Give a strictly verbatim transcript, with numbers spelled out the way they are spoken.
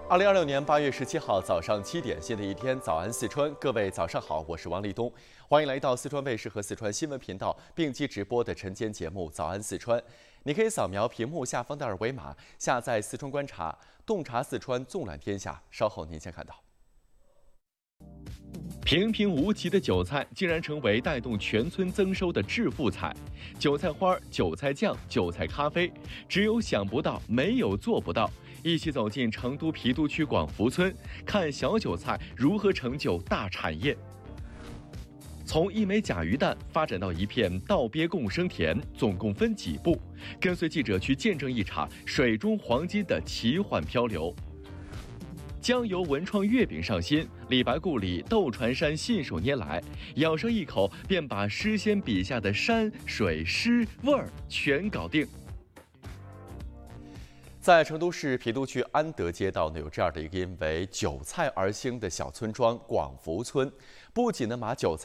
二零二六年八月十七号早上七点，新的一天，早安四川，各位早上好，我是王立东，欢迎来到四川卫视和四川新闻频道并机直播的晨间节目《早安四川》。你可以扫描屏幕下方的二维码，下载四川观察，洞察四川，纵览天下。稍后您将看到。 平平无奇的韭菜竟然成为带动全村增收的致富菜，韭菜花、韭菜酱、韭菜咖啡，只有想不到，没有做不到。一起走进成都郫都区广福村，看小韭菜如何成就大产业。从一枚甲鱼蛋发展到一片稻鳖共生田，总共分几步？跟随记者去见证一场水中黄金的奇幻漂流。江油文创月饼上新，李白故里斗船山信手拈来，咬上一口便把诗仙笔下的山水诗味儿全搞定。 在成都市郫都区安德街道呢，有这样的一个因为韭菜而兴的小村庄——广福村，不仅能把韭菜